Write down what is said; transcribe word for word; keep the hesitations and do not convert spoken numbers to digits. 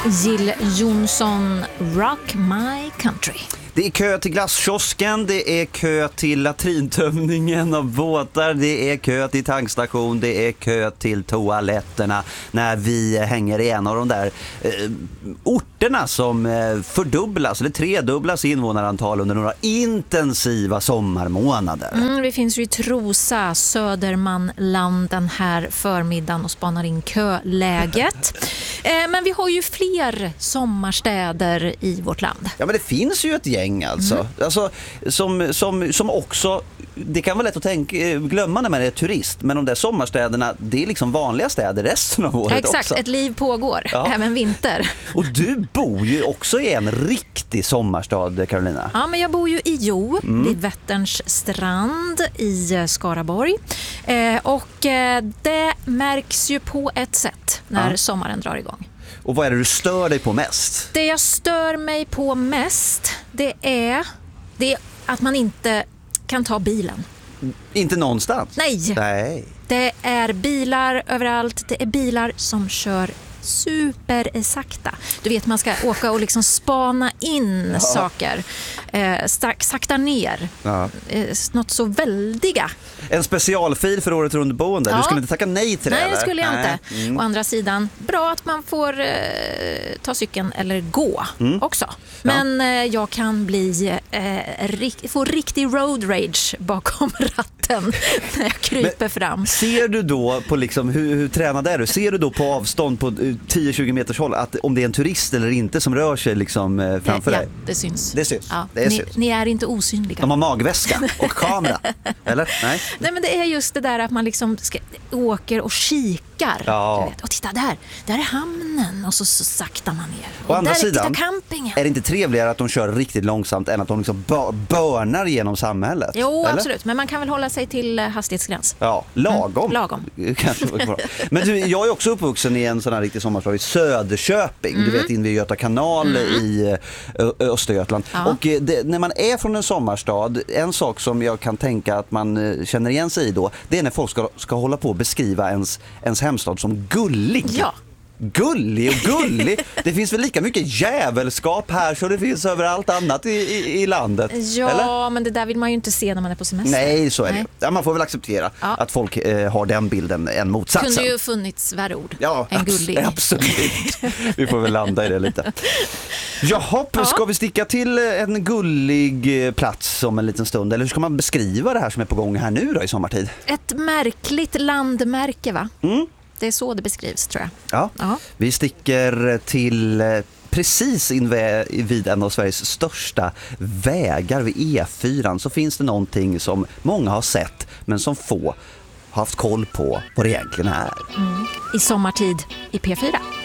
Jill Johnson, Rock My Country. Det är kö till glasskiosken, det är kö till latrintömningen av båtar, det är kö till tankstation, det är kö till toaletterna när vi hänger i en av de där eh, orterna som eh, fördubblas eller tredubblas invånarantal under några intensiva sommarmånader. Mm, vi finns ju i Trosa, Södermanland den här förmiddagen och spanar in köläget. eh, men vi har ju fler sommarstäder i vårt land. Ja, men det finns ju ett gäng alltså, mm. alltså som, som, som också, det kan vara lätt att tänka, glömma när man är turist, men de där sommarstäderna, det är liksom vanliga städer resten av året. Exakt, också. Ett liv pågår, ja. Även vinter. Och du bor ju också i en riktig sommarstad, Carolina. Ja, men jag bor ju i Jo, mm. vid Vätterns strand i Skaraborg. Eh, och eh, det märks ju på ett sätt när ja. sommaren drar igång. Och vad är det du stör dig på mest? Det jag stör mig på mest, det är, det är att man inte kan ta bilen. Inte någonstans? Nej. Nej. Det är bilar överallt. Det är bilar som kör super sakta. Du vet, man ska åka och liksom spana in ja. saker. Eh, sakta ner. Ja. Eh, något så väldiga. En specialfil för året runt boende. Ja. Du skulle inte tacka nej till det? Nej, det eller? skulle jag nej. inte. Mm. Å andra sidan, bra att man får eh, ta cykeln eller gå mm. också. Men ja. eh, jag kan bli eh, rikt, få riktig road rage bakom ratten när jag kryper Men, fram. Ser du då på liksom, hur, hur tränad är du? Ser du då på avstånd på tio till tjugo meters håll att om det är en turist eller inte som rör sig liksom eh, framför det, dig? Ja, det syns. Det syns. Ja, det ni, syns. ni är inte osynliga. De har magväska och kamera. Eller? Nej. Nej, men det är just det där att man liksom ska, åker och kikar. Ja. Du vet. Och titta där, där är hamnen och så, så saktar man ner. Å och andra där sidan, är campingen. Är det inte trevligare att de kör riktigt långsamt än att de liksom börnar genom samhället? Jo, eller? Absolut. Men man kan väl hålla sig till hastighetsgräns. Ja, lagom. Mm, lagom. Kanske bra. Men du, jag är också uppvuxen i en sån här riktig sommarstad i Söderköping. Mm. Du vet, in vid Göta kanal mm. i Ö- Östergötland. Ja. Och det, när man är från en sommarstad, en sak som jag kan tänka att man känner igen sig i då, det är när folk ska, ska hålla på att beskriva ens, ens hemstad som gullig. Ja. Gullig och gullig. Det finns väl lika mycket jävelskap här så det finns överallt annat i, i, i landet. Ja, eller? Men det där vill man ju inte se när man är på semester. Nej, så är Nej. det. Ja, man får väl acceptera ja. att folk eh, har den bilden än motsatsen. Det kunde ju funnits värre ord ja, än gullig. Absolut. Vi får väl landa i det lite. Jaha, ja. Ska vi sticka till en gullig plats om en liten stund? Eller hur ska man beskriva det här som är på gång här nu då i sommartid? Ett märkligt landmärke, va? Mm. Det är så det beskrivs, tror jag. Ja, ja. Vi sticker till precis invid en av Sveriges största vägar vid E fyra. Så finns det någonting som många har sett men som få har haft koll på vad det egentligen är. Mm. I sommartid i P fyra.